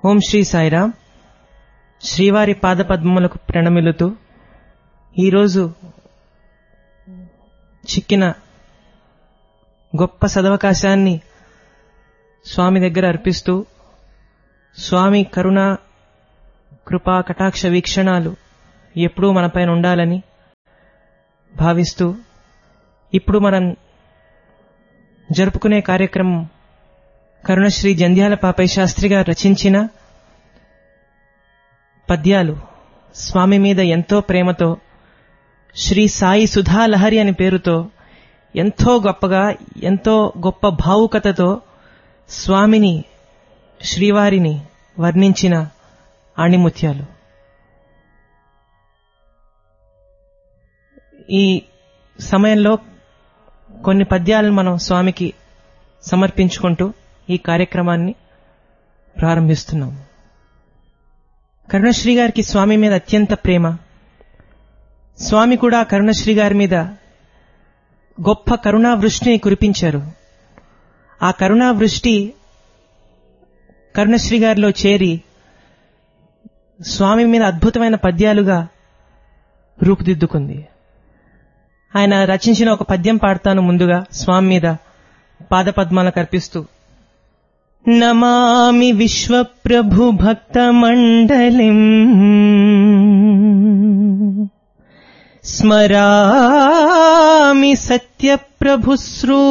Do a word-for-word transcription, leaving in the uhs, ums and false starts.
ఓం శ్రీ సాయిరామ్. శ్రీవారి పాదపద్మములకు ప్రణమిలుతూ ఈరోజు చిక్కిన గొప్ప సదవకాశాన్ని స్వామి దగ్గర అర్పిస్తూ, స్వామి కరుణ కృపా కటాక్ష వీక్షణాలు ఎప్పుడూ మనపైన ఉండాలని భావిస్తూ, ఇప్పుడు మనం జరుపుకునే కార్యక్రమం కరుణశ్రీ జంధ్యాల పాపయ్య శాస్త్రి గారు రచించిన పద్యాలు. స్వామి మీద ఎంతో ప్రేమతో శ్రీ సాయి సుధాలహరి అని పేరుతో ఎంతో గొప్పగా, ఎంతో గొప్ప భావుకతతో స్వామిని, శ్రీవారిని వర్ణించిన ఆణిముత్యాలు. ఈ సమయంలో కొన్ని పద్యాలను మనం స్వామికి సమర్పించుకుంటూ ఈ కార్యక్రమాన్ని ప్రారంభిస్తున్నాం. కరుణశ్రీ గారికి స్వామి మీద అత్యంత ప్రేమ. స్వామి కూడా కరుణశ్రీ గారి మీద గొప్ప కరుణా వృష్టిని కురిపించారు. ఆ కరుణా వృష్టి కరుణశ్రీ గారిలో చేరి స్వామి మీద అద్భుతమైన పద్యాలుగా రూపుదిద్దుకుంది. ఆయన రచించిన ఒక పద్యం పాడతాను ముందుగా స్వామి మీద పాదపద్మాలకు అర్పిస్తూ. నమామి విశ్వప్రభు భక్త మండలిం స్మరామి సత్యప్రభు శ్రూ